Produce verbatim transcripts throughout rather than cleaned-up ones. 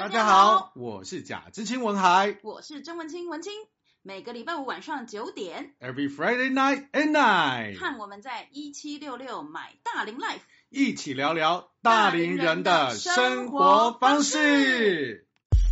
大家好，我是贾知青文海， 我是曾文清文清。每个礼拜五晚上九点 ，Every Friday night at night， 看我们在一七六六买大龄 Life， 一起聊聊大龄人的生活方式。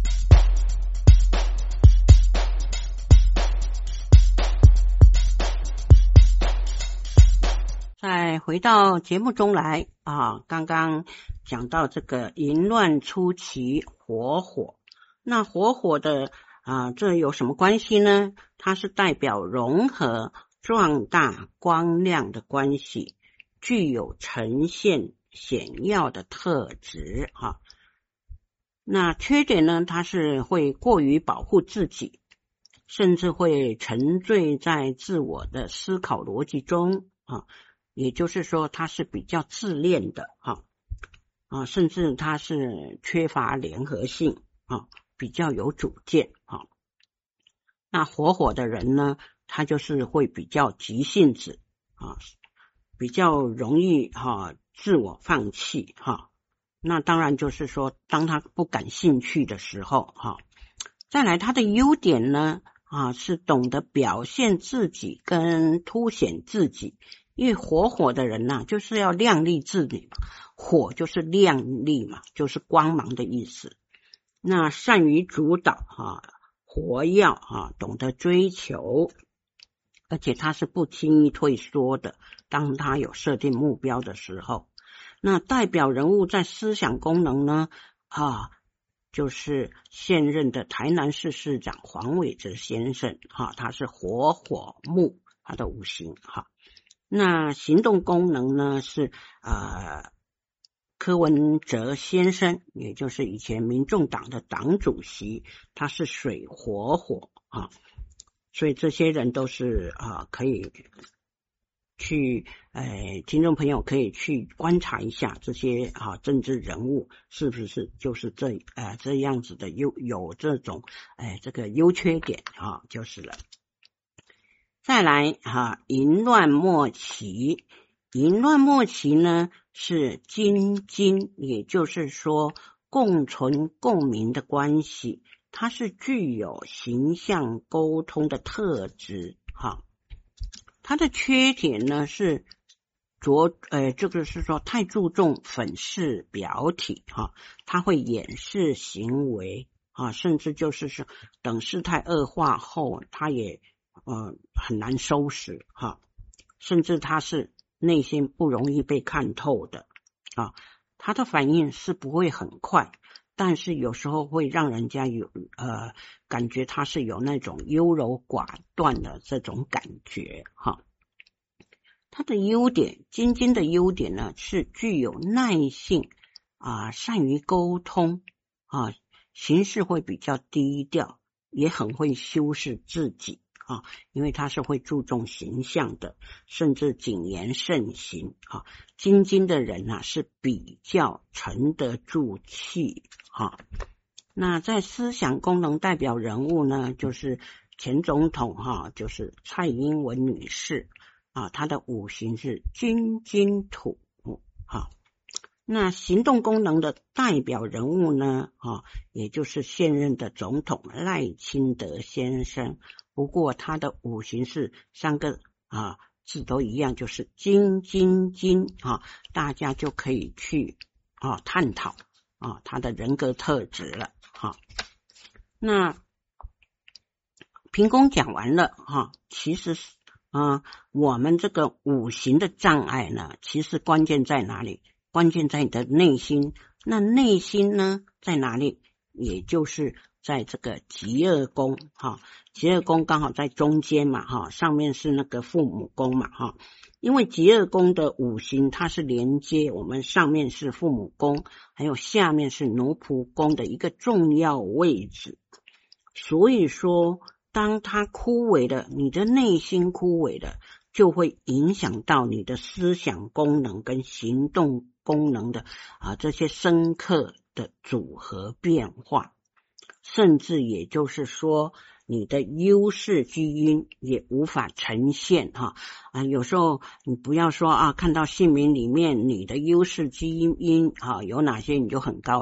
再回到节目中来啊，刚刚讲到这个淫乱初期火火，那火火的啊，这有什么关系呢？它是代表融合、壮大、光亮的关系，具有呈现显耀的特质哈。那缺点呢，它是会过于保护自己，甚至会沉醉在自我的思考逻辑中啊。也就是说，他是比较自恋的哈啊，甚至他是缺乏联合性啊，比较有主见啊。那火火的人呢，他就是会比较急性子啊，比较容易哈、啊、自我放弃哈、啊。那当然就是说，当他不感兴趣的时候哈、啊，再来他的优点呢啊，是懂得表现自己跟凸显自己。因为火火的人呐、啊，就是要亮丽自己嘛，火就是亮丽嘛，就是光芒的意思。那善于主导哈、啊，活跃啊，懂得追求，而且他是不轻易退缩的。当他有设定目标的时候，那代表人物在思想功能呢啊，就是现任的台南市市长黄伟哲先生哈、啊，他是火火木，他的五行哈。啊那行动功能呢是呃柯文哲先生，也就是以前民众党的党主席，他是水火火啊，所以这些人都是啊可以去呃听众朋友可以去观察一下这些啊政治人物是不是就是这呃这样子的有有这种哎这个优缺点啊就是了。再来哈，淫乱末期，淫乱末期呢是精精，也就是说共存共鸣的关系，它是具有形象沟通的特质哈。它的缺点呢是着呃，这个是说太注重粉饰表体哈，它会掩饰行为啊，甚至就是说等事态恶化后，它也呃，很难收拾哈，甚至他是内心不容易被看透的啊，他的反应是不会很快，但是有时候会让人家有呃感觉他是有那种优柔寡断的这种感觉哈。他的优点，晶晶的优点呢是具有耐性啊，善于沟通啊，行事会比较低调，也很会修饰自己。啊，因为他是会注重形象的，甚至谨言慎行啊。精精的人啊是比较沉得住气啊。那在思想功能代表人物呢，就是前总统哈、啊，就是蔡英文女士啊，她的五行是金金土啊。那行动功能的代表人物呢啊，也就是现任的总统赖清德先生。不过他的五行是三个啊字都一样，就是金金金啊，大家就可以去啊探讨啊他的人格特质了哈、啊。那凭空讲完了哈、啊，其实啊我们这个五行的障碍呢，其实关键在哪里？关键在你的内心。那内心呢在哪里？也就是在这个疾厄宫哈，疾厄宫刚好在中间嘛哈，上面是那个父母宫嘛哈，因为疾厄宫的五行它是连接我们上面是父母宫，还有下面是奴仆宫的一个重要位置，所以说当它枯萎了，你的内心枯萎了，就会影响到你的思想功能跟行动功能的啊这些深刻的组合变化，甚至也就是说你的优势基因也无法呈现哈啊，有时候你不要说啊，看到姓名里面你的优势基因啊有哪些你就很高